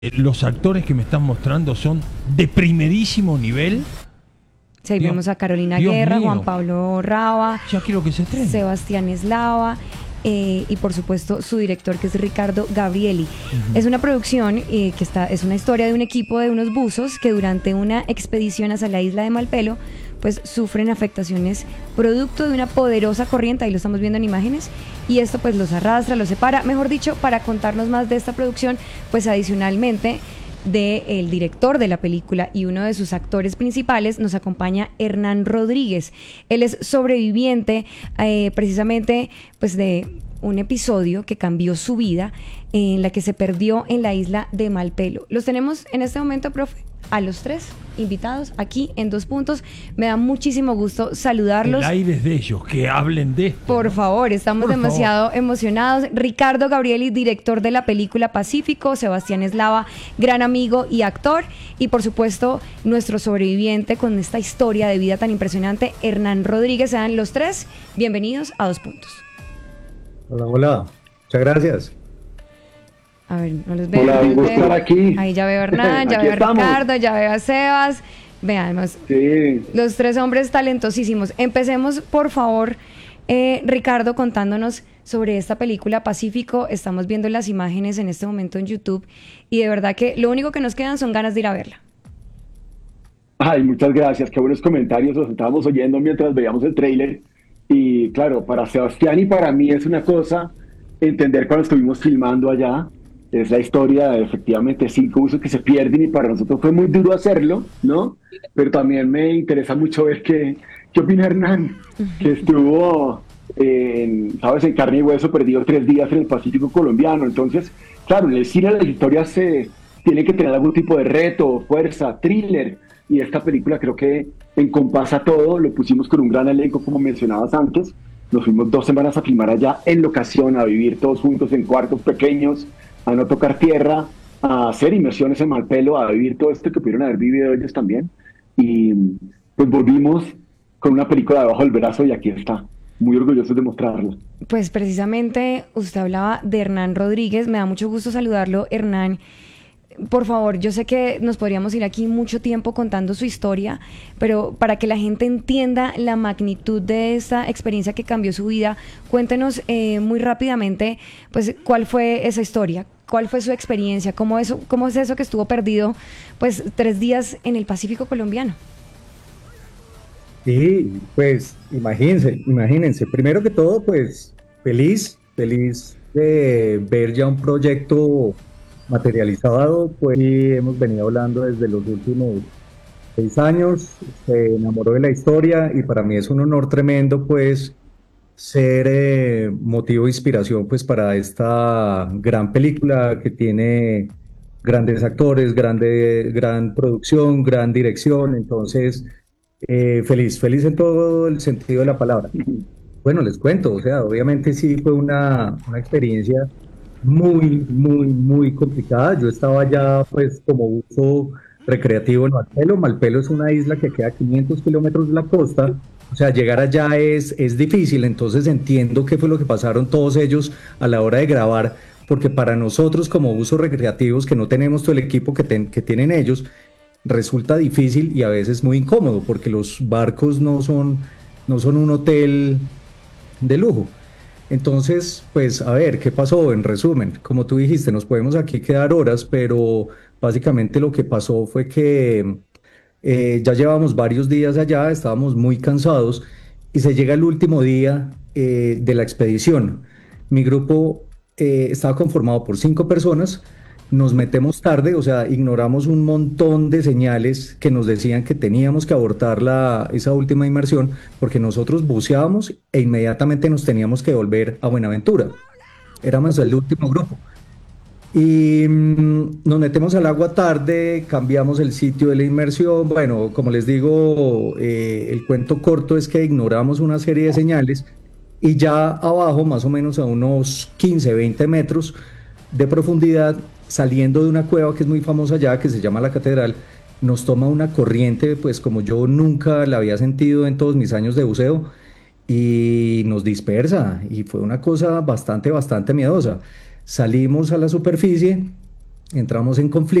Los actores que me están mostrando son de primerísimo nivel. Sí, ahí Dios, vemos a Carolina Dios Guerra, mío. Juan Pablo Raba, Ya quiero que se estrene. Sebastián Eslava y por supuesto su director, que es Ricardo Gabrieli. Es una producción es una historia de un equipo de unos buzos que durante una expedición hacia la isla de Malpelo pues sufren afectaciones producto de una poderosa corriente, ahí lo estamos viendo en imágenes, y esto pues los arrastra, los separa. Mejor dicho, para contarnos más de esta producción, pues adicionalmente del director de la película y uno de sus actores principales, nos acompaña Hernán Rodríguez. Él es sobreviviente precisamente pues de un episodio que cambió su vida, en la que se perdió en la isla de Malpelo. Los tenemos en este momento, profe, a los tres invitados aquí en Dos Puntos. Me da muchísimo gusto saludarlos. El aire es de ellos, que hablen de esto. Por favor, estamos demasiado emocionados. Ricardo Gabrieli, director de la película Pacífico. Sebastián Eslava, gran amigo y actor. Y por supuesto, nuestro sobreviviente con esta historia de vida tan impresionante, Hernán Rodríguez. Sean los tres bienvenidos a Dos Puntos. Hola, hola. Muchas gracias. A ver, no los veo. Hola, no un los gusto veo. estar aquí. Ahí ya veo a Hernán, ya Aquí veo a estamos. Ricardo, ya veo a Sebas. Veamos, Sí, los tres hombres talentosísimos. Empecemos, por favor, Ricardo, contándonos sobre esta película Pacífico. Estamos viendo las imágenes en este momento en YouTube y de verdad que lo único que nos quedan son ganas de ir a verla. ay, muchas gracias, qué buenos comentarios, los estábamos oyendo mientras veíamos el tráiler. Y claro, para Sebastián y para mí es una cosa entender cuando estuvimos filmando allá, es la historia de efectivamente 5 usos que se pierden y para nosotros fue muy duro hacerlo, ¿no? Pero también me interesa mucho ver qué opina Hernán, que estuvo, ¿sabes?, en carne y hueso, perdido 3 días en el Pacífico colombiano. Entonces, claro, en el cine las historias tienen que tener algún tipo de reto, fuerza, thriller, y esta película creo que encompasa todo. Lo pusimos con un gran elenco, como mencionabas antes. Nos fuimos 2 semanas a filmar allá en locación, a vivir todos juntos en cuartos pequeños, a no tocar tierra, a hacer inmersiones en Malpelo, a vivir todo esto que pudieron haber vivido ellos también. Y pues volvimos con una película debajo del brazo y aquí está, muy orgullosos de mostrarla. Pues precisamente usted hablaba de Hernán Rodríguez. Me da mucho gusto saludarlo, Hernán. Por favor, yo sé que nos podríamos ir aquí mucho tiempo contando su historia, pero para que la gente entienda la magnitud de esta experiencia que cambió su vida, cuéntenos muy rápidamente, pues, cuál fue esa historia, cuál fue su experiencia, cómo es eso que estuvo perdido, pues, 3 días en el Pacífico colombiano. Sí, pues imagínense. Primero que todo, pues feliz de ver ya un proyecto materializado. Pues y hemos venido hablando desde los últimos 6 años. Se enamoró de la historia y para mí es un honor tremendo, pues, ser motivo de inspiración, pues, para esta gran película que tiene grandes actores, gran producción, gran dirección. Entonces, feliz en todo el sentido de la palabra. Bueno, les cuento, o sea, obviamente sí fue una experiencia muy complicada. Yo estaba ya, pues, como uso recreativo en Malpelo. Malpelo es una isla que queda a 500 kilómetros de la costa. O sea, llegar allá es difícil. Entonces entiendo qué fue lo que pasaron todos ellos a la hora de grabar, porque para nosotros como usos recreativos, que no tenemos todo el equipo que tienen ellos, resulta difícil y a veces muy incómodo, porque los barcos no son un hotel de lujo. Entonces, pues, a ver, ¿qué pasó? En resumen, como tú dijiste, nos podemos aquí quedar horas, pero básicamente lo que pasó fue que ya llevamos varios días allá, estábamos muy cansados y se llega el último día de la expedición. Mi grupo estaba conformado por 5 personas. Nos metemos tarde, o sea, ignoramos un montón de señales que nos decían que teníamos que abortar esa última inmersión porque nosotros buceábamos e inmediatamente nos teníamos que volver a Buenaventura. Éramos el último grupo. Y nos metemos al agua tarde, cambiamos el sitio de la inmersión. Bueno, como les digo, el cuento corto es que ignoramos una serie de señales y ya abajo, más o menos a unos 15, 20 metros de profundidad, saliendo de una cueva que es muy famosa allá, que se llama La Catedral, nos toma una corriente, pues como yo nunca la había sentido en todos mis años de buceo, y nos dispersa, y fue una cosa bastante miedosa. Salimos a la superficie entramos en conflicto.